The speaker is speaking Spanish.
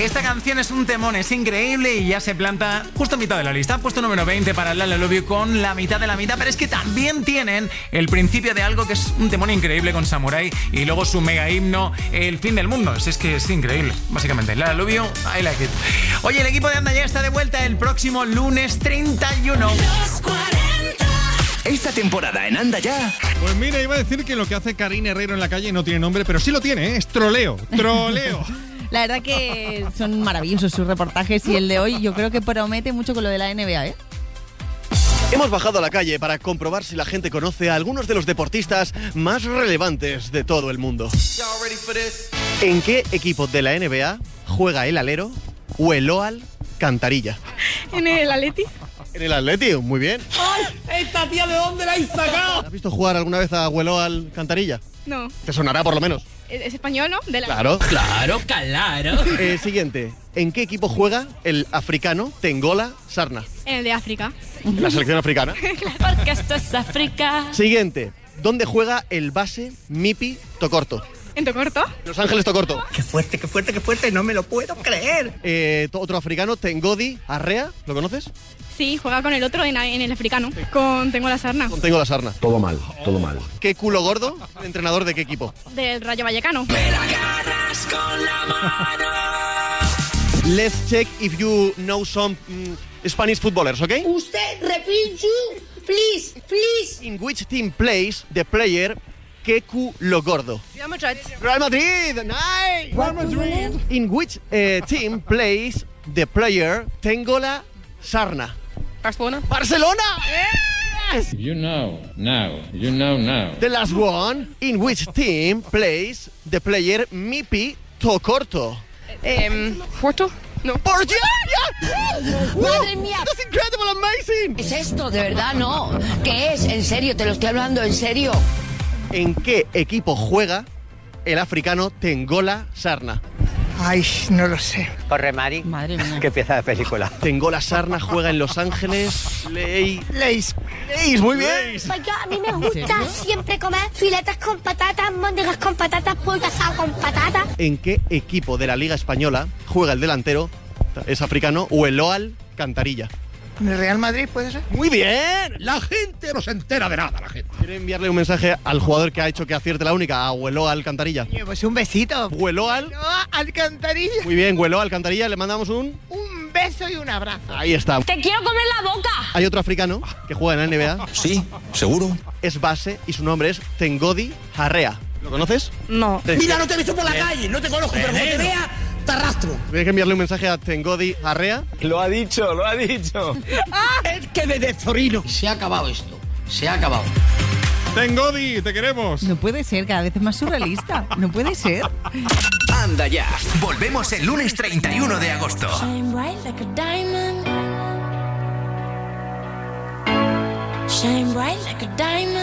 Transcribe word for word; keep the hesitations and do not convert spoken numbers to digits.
Esta canción es un temón, es increíble y ya se planta justo a mitad de la lista. Puesto número veinte para La La Love You con la mitad de la mitad, pero es que también tienen el principio de algo que es un temón increíble con Samurai y luego su mega himno, El Fin del Mundo. Es, es que es increíble, básicamente. La La Love You, I like it. Oye, el equipo de Anda ya está de vuelta el próximo lunes treinta y uno. Esta temporada en Anda Ya. Pues mira, iba a decir que lo que hace Karina Herrero en la calle no tiene nombre, pero sí lo tiene, ¿eh? Es troleo, troleo. La verdad que son maravillosos sus reportajes y el de hoy yo creo que promete mucho con lo de la N B A, ¿eh? Hemos bajado a la calle para comprobar si la gente conoce a algunos de los deportistas más relevantes de todo el mundo. ¿En qué equipo de la N B A juega el alero Weloal Cantarilla? En el Atleti. En el Atleti, muy bien. ¡Ay! ¿Esta tía de dónde la has sacado? ¿Has visto jugar alguna vez a Weloal Cantarilla? No. Te sonará por lo menos. ¿Es, es español, no? De la... Claro. Claro, claro. Eh, siguiente. ¿En qué equipo juega el africano Tengola Sarna? En el de África. En la selección africana. Porque esto es África. Siguiente. ¿Dónde juega el base Mipi Tocorto? ¿En Tocorto? Los Ángeles Tocorto. Qué fuerte, qué fuerte, qué fuerte, no me lo puedo creer. Eh, otro africano, Tengodi Arrea, ¿lo conoces? Sí, juega con el otro en, en el africano. Con Tengo la Sarna. Con Tengo la Sarna. Todo mal, todo mal. ¿Qué culo gordo? ¿Entrenador de qué equipo? Del Rayo Vallecano. Me la agarras con la mano. Let's check if you know some mm, Spanish footballers, ¿ok? Usted, repeat you, please, please. In which team plays the player qué culo gordo? Real Madrid. Real Madrid, nice. Real Madrid. In which uh, team plays the player Tengola Sarna? Barcelona. Barcelona. Yes. You know now, you know now. The last one. In which team plays the player Mipi Tocorto? Eh, Porto. No. Porto. Yeah, yeah. Madre mía. That's incredible, amazing. ¿Qué es esto? De verdad, no. ¿Qué es? En serio, te lo estoy hablando, en serio. ¿En qué equipo juega el africano Tengola Sarna? Ay, no lo sé. Corre, Mari. Madre mía. Qué pieza de película. Tengola Sarna juega en Los Ángeles. Ley. Leis. Leis, muy bien. Oiga, a mí me gusta siempre comer filetas con patatas, móndigas con patatas, pollo asado con patatas. ¿En qué equipo de la Liga Española juega el delantero, es africano, Weloal Cantarilla? ¿En el Real Madrid puede ser? ¡Muy bien! La gente no se entera de nada, la gente. ¿Quiere enviarle un mensaje al jugador que ha hecho que acierte la única, a Weloal Cantarilla? Oye, pues un besito. Weloal. No, alcantarilla. Muy bien, Weloal Cantarilla, le mandamos un... Un beso y un abrazo. Ahí está. ¡Te quiero comer la boca! Hay otro africano que juega en la N B A, Sí, seguro. es base y su nombre es Tengodi Arrea. ¿Lo conoces? No. Mira, no te he visto por la calle, no te conozco, pero cuando te vea, te arrastro. Tienes que enviarle un mensaje a Tengodi Arrea. Lo ha dicho, lo ha dicho. Es que de Zorino. Se ha acabado esto, se ha acabado. Tengodi, te queremos. No puede ser, cada vez es más surrealista. No puede ser. Anda Ya. Volvemos el lunes treinta y uno de agosto. Shine bright like a diamond. Shine bright like a diamond.